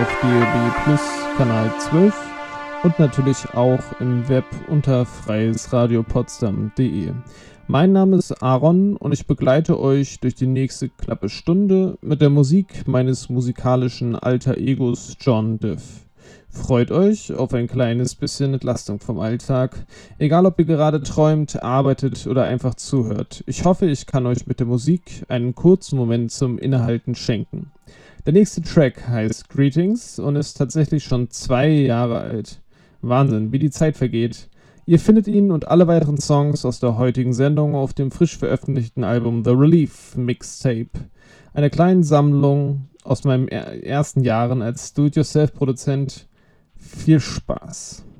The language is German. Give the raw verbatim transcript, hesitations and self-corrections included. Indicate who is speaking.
Speaker 1: auf D A B Plus Kanal zwölf und natürlich auch im Web unter freiesradiopotsdam punkt de. Mein Name ist Aaron und ich begleite euch durch die nächste knappe Stunde mit der Musik meines musikalischen Alter Egos John Diff. Freut euch auf ein kleines bisschen Entlastung vom Alltag, egal ob ihr gerade träumt, arbeitet oder einfach zuhört. Ich hoffe, ich kann euch mit der Musik einen kurzen Moment zum Innehalten schenken. Der nächste Track heißt Greetings und ist tatsächlich schon zwei Jahre alt. Wahnsinn, wie die Zeit vergeht. Ihr findet ihn und alle weiteren Songs aus der heutigen Sendung auf dem frisch veröffentlichten Album The Relief Mixtape, einer kleinen Sammlung aus meinen ersten Jahren als Do-it-yourself-Produzent. Viel Spaß!